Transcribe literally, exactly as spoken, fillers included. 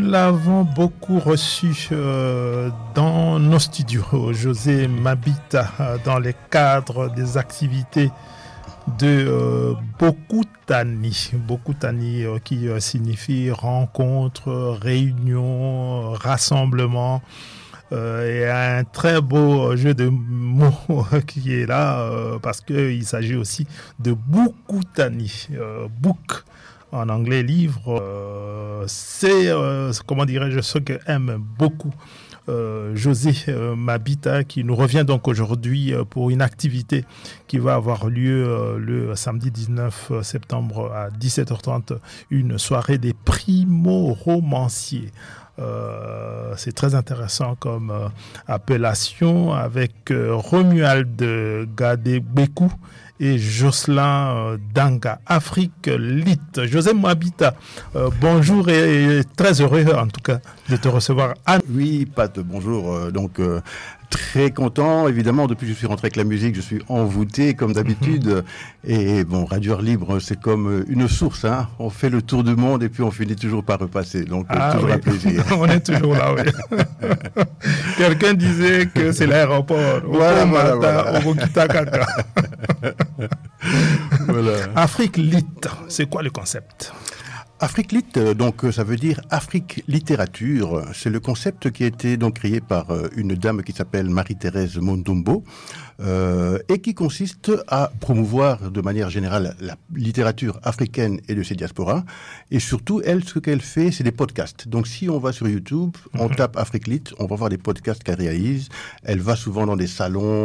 l'avons beaucoup reçu euh, dans nos studios, José Mabita, dans le cadre des activités de euh, Bokutani. Bokutani euh, qui euh, signifie rencontre, réunion, rassemblement. Euh, et un très beau jeu de mots qui est là euh, parce qu'il s'agit aussi de Bokutani. Euh, book en anglais, livre, euh, c'est, euh, comment dirais-je, ce que aime beaucoup euh, José euh, Mabita, qui nous revient donc aujourd'hui euh, pour une activité qui va avoir lieu euh, le samedi dix-neuf septembre à dix-sept heures trente, une soirée des primo-romanciers. Euh, c'est très intéressant comme euh, appellation avec euh, Romuald Gadebekou et Jocelyn euh, Danga, Afrique Lit. José Mabita, euh, bonjour et, et très heureux en tout cas de te recevoir. Ah, oui, Pat, bonjour. Euh, donc, euh, très content, évidemment, depuis que je suis rentré avec la musique, je suis envoûté comme d'habitude. Et bon, Radio Air Libre, c'est comme une source, hein. On fait le tour du monde et puis on finit toujours par repasser. Donc, ah, toujours oui. un plaisir. On est toujours là, oui. Quelqu'un disait que c'est l'aéroport. Voilà, voilà, voilà. Voilà. Afrique Lit, c'est quoi le concept ? Afrique Lit, donc ça veut dire Afrique Littérature. C'est le concept qui a été donc créé par une dame qui s'appelle Marie-Thérèse Mondombo euh, et qui consiste à promouvoir de manière générale la littérature africaine et de ses diasporas. Et surtout, elle, ce qu'elle fait, c'est des podcasts. Donc si on va sur YouTube, on mm-hmm. tape Afrique Lit, on va voir des podcasts qu'elle réalise. Elle va souvent dans des salons.